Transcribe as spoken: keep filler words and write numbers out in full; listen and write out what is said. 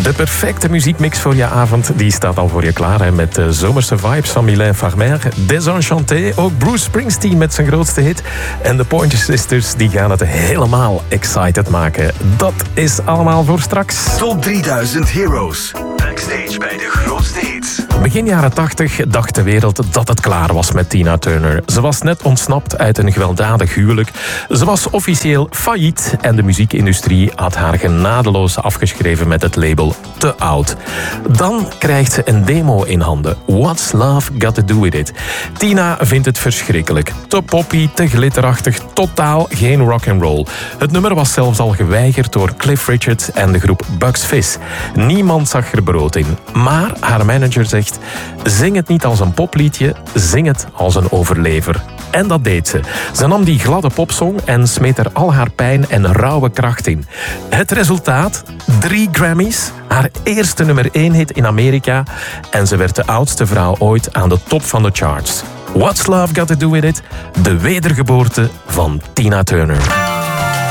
De perfecte muziekmix voor je avond, die staat al voor je klaar. Hè, met de zomerse vibes van Mylène Farmer, Désenchanté, ook Bruce Springsteen met zijn grootste hit. En de Pointer Sisters, die gaan het helemaal excited maken. Dat is allemaal voor straks. Top drieduizend Heroes. Backstage bij de grootste hits. Begin jaren tachtig dacht de wereld dat het klaar was met Tina Turner. Ze was net ontsnapt uit een gewelddadig huwelijk. Ze was officieel failliet en de muziekindustrie had haar genadeloos afgeschreven met het label Te Oud. Dan krijgt ze een demo in handen. What's Love Got To Do With It? Tina vindt het verschrikkelijk. Te poppy, te glitterachtig, totaal geen rock'n'roll. Het nummer was zelfs al geweigerd door Cliff Richard en de groep Bucks Fizz. Niemand zag er brood in. Maar haar manager zegt: zing het niet als een popliedje, zing het als een overlever. En dat deed ze. Ze nam die gladde popsong en smeet er al haar pijn en rauwe kracht in. Het resultaat? Drie Grammys, haar eerste nummer één hit in Amerika en ze werd de oudste vrouw ooit aan de top van de charts. What's Love Got To Do With It? De wedergeboorte van Tina Turner.